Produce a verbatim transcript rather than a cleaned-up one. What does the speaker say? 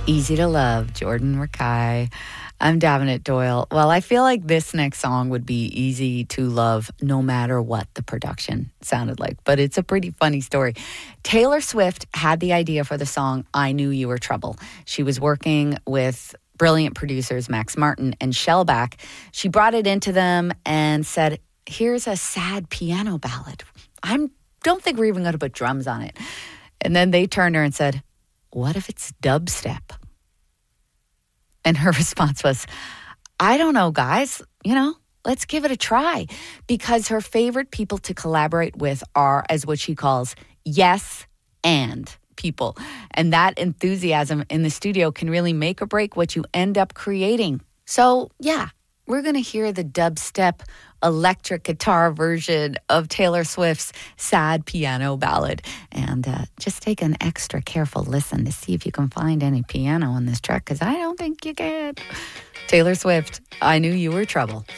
Easy to Love, Jordan Rakai. I'm Davenant Doyle. Well, I feel like this next song would be easy to love no matter what the production sounded like, but it's a pretty funny story. Taylor Swift had the idea for the song I Knew You Were Trouble. She was working with brilliant producers Max Martin and Shellback. She brought it into them and said, here's a sad piano ballad. I don't think we're even going to put drums on it. And then they turned her and said, what if it's dubstep? And her response was, I don't know, guys. You know, let's give it a try. Because her favorite people to collaborate with are, as what she calls, yes and people. And that enthusiasm in the studio can really make or break what you end up creating. So, yeah, we're going to hear the dubstep electric guitar version of Taylor Swift's sad piano ballad. And uh, just take an extra careful listen to see if you can find any piano on this track, because I don't think you can. Taylor Swift, I Knew You Were Trouble.